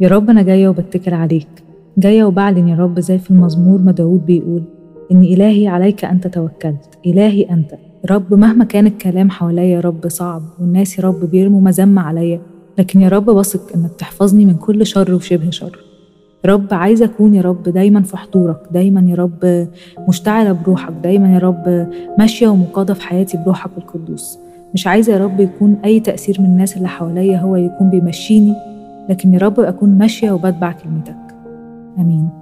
يا رب أنا جاية وبتكل عليك، جاية وبعلن يا رب زي في المزمور ما داود بيقول إن إلهي عليك أنت توكلت، إلهي أنت. يا رب مهما كان الكلام حواليا يا رب صعب والناس يا رب بيرموا مذمة عليا، لكن يا رب بثق إنك تحفظني من كل شر وشبه شر. يا رب عايزة أكون يا رب دايما في حضورك، دايما يا رب مشتعلة بروحك، دايما يا رب ماشية ومقادة في حياتي بروحك القدوس. مش عايزة يا رب يكون أي تأثير من الناس اللي حواليا هو يكون بيمشيني، لكن يا رب أكون ماشية وبتبع كلمتك. آمين.